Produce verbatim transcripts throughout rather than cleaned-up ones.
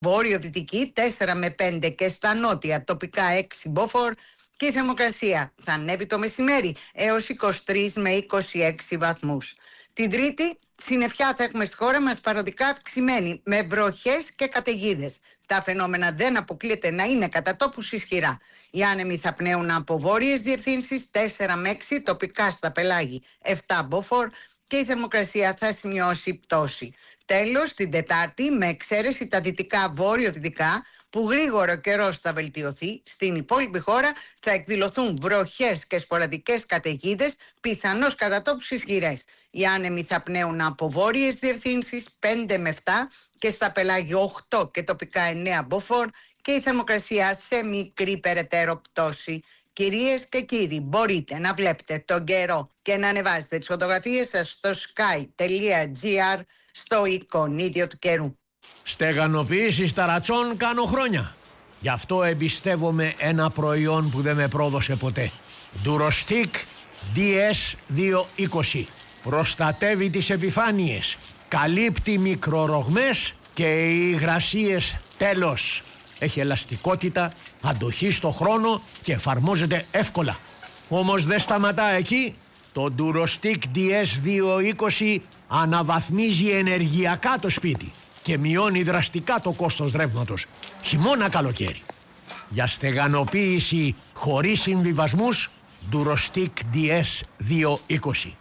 βορειοδυτική τέσσερα με πέντε και στα νότια τοπικά έξι μποφόρ και η θερμοκρασία θα ανέβει το μεσημέρι έως είκοσι τρεις με είκοσι έξι βαθμούς. Την Τρίτη, συννεφιά θα έχουμε στη χώρα μας παροδικά αυξημένη με βροχές και καταιγίδες. Τα φαινόμενα δεν αποκλείεται να είναι κατά τόπους ισχυρά. Οι άνεμοι θα πνέουν από βόρειες διευθύνσεις τέσσερα με έξι, τοπικά στα πελάγη επτά μποφόρ και η θερμοκρασία θα σημειώσει πτώση. Τέλος, την Τετάρτη, με εξαίρεση τα δυτικά βόρειο-δυτικά, που γρήγορο καιρός θα βελτιωθεί, στην υπόλοιπη χώρα θα εκδηλωθούν βροχές και σποραδικές καταιγίδες, πιθανώς κατά τόπους ισχυρές. Οι άνεμοι θα πνέουν από βόρειες διευθύνσεις πέντε με επτά και στα πελάγη οκτώ και τοπικά εννέα μποφόρ και η θερμοκρασία σε μικρή περαιτέρω πτώση. Κυρίες και κύριοι, μπορείτε να βλέπετε τον καιρό και να ανεβάζετε τις φωτογραφίες σας στο sky τελεία gr στο εικονίδιο του καιρού. Στεγανοποιήσεις ταρατσών κάνω χρόνια. Γι' αυτό εμπιστεύομαι ένα προϊόν που δεν με πρόδωσε ποτέ. Durostic ντι ες διακόσια είκοσι. Προστατεύει τις επιφάνειες, καλύπτει μικρορογμές και οι υγρασίες τέλος. Έχει ελαστικότητα, αντοχή στο χρόνο και εφαρμόζεται εύκολα. Όμως δεν σταματά εκεί. Το Durostic ντι ες διακόσια είκοσι αναβαθμίζει ενεργειακά το σπίτι και μειώνει δραστικά το κόστος ρεύματος, χειμώνα καλοκαίρι. Για στεγανοποίηση χωρίς συμβιβασμούς, Durostic ντι ες διακόσια είκοσι.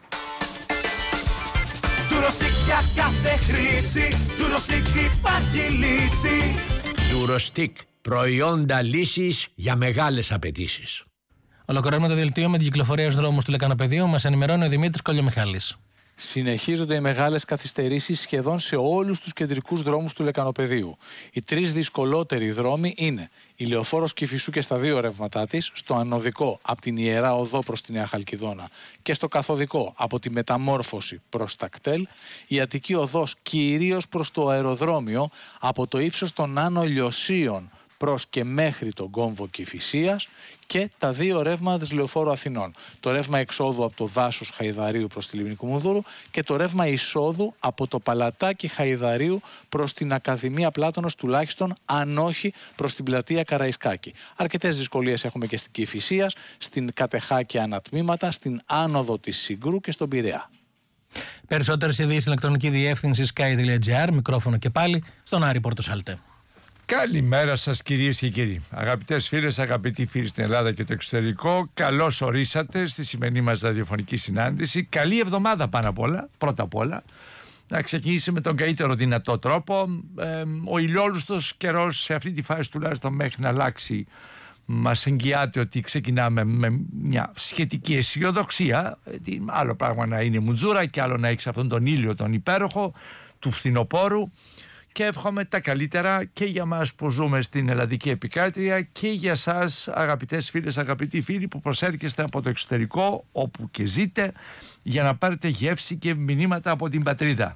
Durostic για κάθε χρήση, Durostic υπάρχει λύση. Durostic, προϊόντα λύσης για μεγάλες απαιτήσεις. Ολοκληρώνουμε το δελτίο με την κυκλοφορία στους δρόμους του Λεκανοπεδίου. Μας ενημερώνει ο Δημήτρης Κολιομιχάλης. Συνεχίζονται οι μεγάλες καθυστερήσεις σχεδόν σε όλους τους κεντρικούς δρόμους του Λεκανοπεδίου. Οι τρεις δυσκολότεροι δρόμοι είναι η Λεωφόρος Κηφισού και στα δύο ρεύματά της, στο ανωδικό από την Ιερά Οδό προς τη Νέα Χαλκιδόνα και στο καθοδικό από τη Μεταμόρφωση προς τα Κτέλ, η Αττική Οδός κυρίως προς το αεροδρόμιο από το ύψος των Άνω Λιωσίων προς και μέχρι τον κόμβο Κηφισίας και τα δύο ρεύματα της Λεωφόρου Αθηνών. Το ρεύμα εξόδου από το δάσος Χαϊδαρίου προς τη Λίμνη Κουμουνδούρου και το ρεύμα εισόδου από το παλατάκι Χαϊδαρίου προς την Ακαδημία Πλάτωνος, τουλάχιστον αν όχι προς την πλατεία Καραϊσκάκη. Αρκετές δυσκολίες έχουμε και στην Κηφισίας, στην Κατεχάκη ανατμήματα, στην άνοδο της Συγκρού και στον Πειραιά. Περισσότερες ειδήσεις στην ηλεκτρονική διεύθυνση sky τελεία gr, μικρόφωνο και πάλι στον Άρη Πορτοσάλτε. Καλημέρα σας κυρίες και κύριοι. Αγαπητές φίλες, αγαπητοί φίλοι στην Ελλάδα και το εξωτερικό, καλώς ορίσατε στη σημερινή μας ραδιοφωνική συνάντηση. Καλή εβδομάδα πάνω απ' όλα, πρώτα απ' όλα. Να ξεκινήσει με τον καλύτερο δυνατό τρόπο. Ε, ο ηλιόλουστος καιρός σε αυτή τη φάση τουλάχιστον μέχρι να αλλάξει μας εγγυάται ότι ξεκινάμε με μια σχετική αισιοδοξία. Άλλο πράγμα να είναι μουτζούρα και άλλο να έχεις αυτόν τον ήλιο τον υπέροχο του φθινοπόρου. Και εύχομαι τα καλύτερα και για μας που ζούμε στην ελλαδική επικράτεια και για σας αγαπητές φίλες, αγαπητοί φίλοι που προσέρχεστε από το εξωτερικό όπου και ζείτε για να πάρετε γεύση και μηνύματα από την πατρίδα.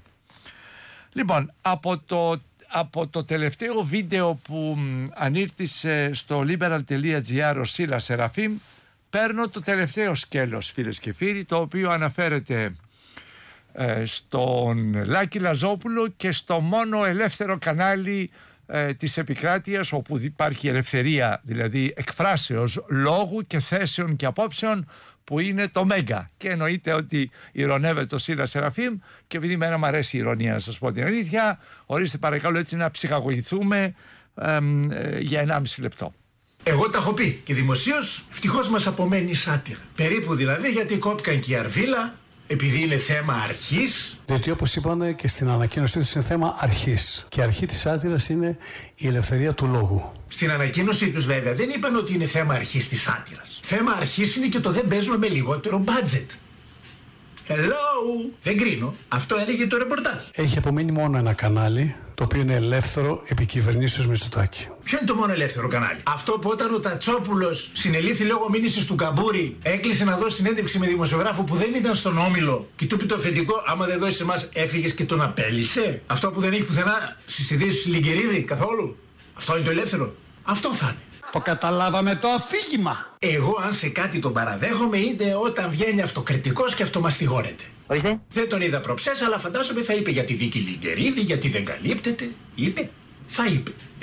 Λοιπόν, από το, από το τελευταίο βίντεο που ανήρτησε στο liberal τελεία gr ο Σίλας Σεραφείμ παίρνω το τελευταίο σκέλος φίλες και φίλοι, το οποίο αναφέρεται στον Λάκη Λαζόπουλο και στο μόνο ελεύθερο κανάλι ε, της επικράτειας όπου υπάρχει ελευθερία δηλαδή εκφράσεως λόγου και θέσεων και απόψεων, που είναι το Μέγκα. Και εννοείται ότι ηρωνεύεται ο Σίλας Σεραφείμ και επειδή μένα μου αρέσει η ηρωνία, να σας πω την αλήθεια, ορίστε παρακαλώ έτσι να ψυχαγωγηθούμε ε, ε, για ενάμιση λεπτό. Εγώ τα έχω πει και δημοσίως, ευτυχώς μας απομένει η σάτυρα. Περίπου δηλαδή, γιατί κόπηκαν και η Αρβίλα, επειδή είναι θέμα αρχής. Διότι όπως είπανε και στην ανακοίνωσή τους είναι θέμα αρχής. Και η αρχή της σάτυρας είναι η ελευθερία του λόγου. Στην ανακοίνωσή τους βέβαια δεν είπαν ότι είναι θέμα αρχής της σάτυρας. Θέμα αρχής είναι και το δεν παίζουμε με λιγότερο budget. Hello! Δεν κρίνω. Αυτό έλεγε το ρεπορτάζ. Έχει απομείνει μόνο ένα κανάλι, το οποίο είναι ελεύθερο επί κυβερνήσεως Μητσοτάκη. Ποιο είναι το μόνο ελεύθερο κανάλι? Αυτό που όταν ο Τατσόπουλος συνελήφθη λόγω μήνυσης του Καμπούρη, έκλεισε να δώσει συνέντευξη με δημοσιογράφο που δεν ήταν στον Όμιλο και του πει το αφεντικό, άμα δεν δώσεις εμάς έφυγες και τον απέλησε. Αυτό που δεν έχει πουθενά στις ειδήσεις Λιγκερίδη καθόλου. Αυτό είναι το ελεύθερο. Αυτό θα είναι. Το καταλάβαμε το αφήγημα. Εγώ αν σε κάτι τον παραδέχομαι είναι όταν βγαίνει αυτοκριτικός και αυτομαστιγώνεται. Ορίστε. Δεν τον είδα προψές, αλλά φαντάζομαι θα είπε για τη δίκη Λιγκερίδη, γιατί δεν καλύπτεται. Είπε. Θα είπε.